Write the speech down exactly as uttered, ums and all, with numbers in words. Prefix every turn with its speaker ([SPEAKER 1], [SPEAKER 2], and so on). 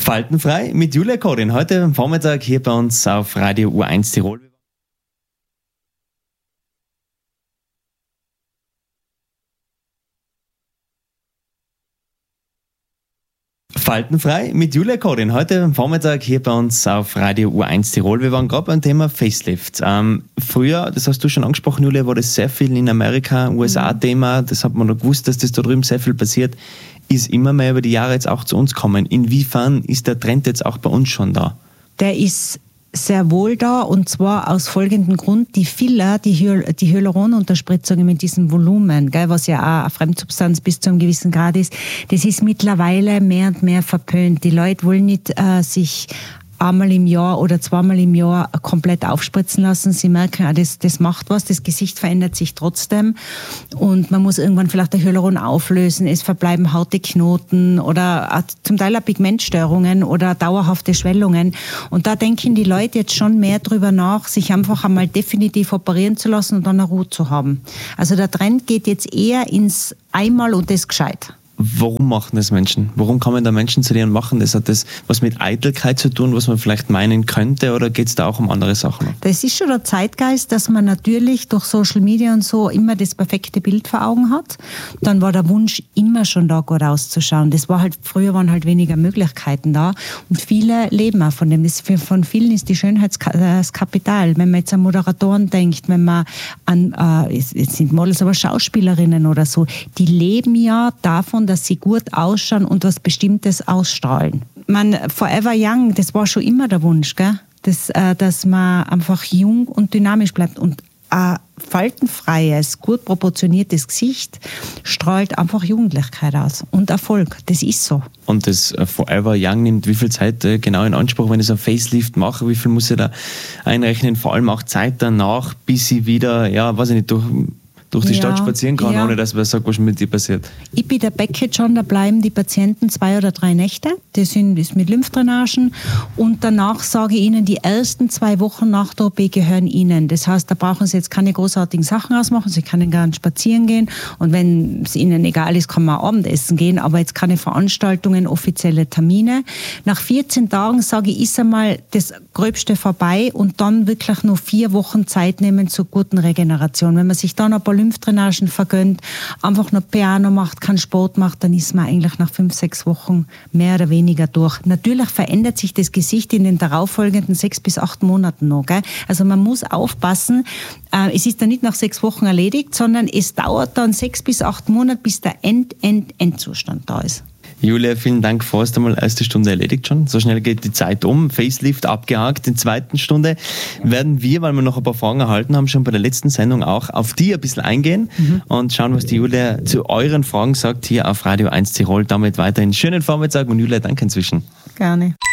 [SPEAKER 1] Faltenfrei mit Julia Korin. Heute am Vormittag hier bei uns auf Radio U eins Tirol. Faltenfrei mit Julia Korin. Heute am Vormittag hier bei uns auf Radio U eins Tirol. Wir waren gerade beim Thema Facelift. Ähm, früher, das hast du schon angesprochen, Julia, war das sehr viel in Amerika, U S A-Thema. Das hat man noch gewusst, dass das da drüben sehr viel passiert. Ist immer mehr über die Jahre jetzt auch zu uns gekommen. Inwiefern ist der Trend jetzt auch bei uns schon da?
[SPEAKER 2] Der ist sehr wohl da, und zwar aus folgendem Grund: die Filler, die, Hy- die Hyaluronunterspritzungen mit diesem Volumen, gell, was ja auch eine Fremdsubstanz bis zu einem gewissen Grad ist, das ist mittlerweile mehr und mehr verpönt. Die Leute wollen nicht äh, sich einmal im Jahr oder zweimal im Jahr komplett aufspritzen lassen. Sie merken, ah, das, das macht was, das Gesicht verändert sich trotzdem und man muss irgendwann vielleicht der Hyaluron auflösen, es verbleiben harte Knoten oder auch zum Teil auch Pigmentstörungen oder dauerhafte Schwellungen. Und da denken die Leute jetzt schon mehr drüber nach, sich einfach einmal definitiv operieren zu lassen und dann eine Ruhe zu haben. Also der Trend geht jetzt eher ins Einmal und das gescheit.
[SPEAKER 1] Warum machen das Menschen? Warum kommen da Menschen zu dir und machen das? Hat das was mit Eitelkeit zu tun, was man vielleicht meinen könnte, oder geht es da auch um andere Sachen?
[SPEAKER 2] Das ist schon der Zeitgeist, dass man natürlich durch Social Media und so immer das perfekte Bild vor Augen hat. Dann war der Wunsch immer schon da, gut auszuschauen. Das war halt, früher waren halt weniger Möglichkeiten da und viele leben auch von dem. Das für, von vielen ist die Schönheit das Kapital. Wenn man jetzt an Moderatoren denkt, wenn man an, äh, es sind Models, aber Schauspielerinnen oder so, die leben ja davon, dass sie gut ausschauen und was Bestimmtes ausstrahlen. Man, Forever Young, das war schon immer der Wunsch, gell? Das, äh, dass man einfach jung und dynamisch bleibt. Und ein faltenfreies, gut proportioniertes Gesicht strahlt einfach Jugendlichkeit aus und Erfolg. Das ist so.
[SPEAKER 1] Und das Forever Young nimmt wie viel Zeit äh, genau in Anspruch, wenn ich so ein Facelift mache? Wie viel muss ich da einrechnen? Vor allem auch Zeit danach, bis ich wieder, ja, weiß ich nicht, durch... durch die
[SPEAKER 2] ja,
[SPEAKER 1] Stadt spazieren kann,
[SPEAKER 2] ja.
[SPEAKER 1] ohne dass man sagt, was mit dir passiert.
[SPEAKER 2] Ich bin der Beckett schon, da bleiben die Patienten zwei oder drei Nächte. Das sind, ist mit Lymphdrainagen. Und danach sage ich ihnen, die ersten zwei Wochen nach der O P gehören ihnen. Das heißt, da brauchen sie jetzt keine großartigen Sachen ausmachen. Sie können gerne spazieren gehen. Und wenn es ihnen egal ist, kann man auch Abendessen gehen. Aber jetzt keine Veranstaltungen, offizielle Termine. Nach vierzehn Tagen sage ich, ist einmal das Gröbste vorbei und dann wirklich nur vier Wochen Zeit nehmen zur guten Regeneration. Wenn man sich dann ein paar Lymphdrainagen vergönnt, einfach nur Piano macht, keinen Sport macht, dann ist man eigentlich nach fünf, sechs Wochen mehr oder weniger durch. Natürlich verändert sich das Gesicht in den darauffolgenden sechs bis acht Monaten noch. Gell? Also man muss aufpassen, äh, es ist dann nicht nach sechs Wochen erledigt, sondern es dauert dann sechs bis acht Monate, bis der End, End, Endzustand da ist.
[SPEAKER 1] Julia, vielen Dank. Vorerst einmal erste Stunde erledigt schon. So schnell geht die Zeit um. Facelift abgehakt. In der zweiten Stunde werden wir, weil wir noch ein paar Fragen erhalten haben, schon bei der letzten Sendung auch auf die ein bisschen eingehen mhm. und schauen, was die Julia zu euren Fragen sagt hier auf Radio eins Tirol. Damit weiterhin schönen Vormittag und Julia, danke inzwischen.
[SPEAKER 2] Gerne.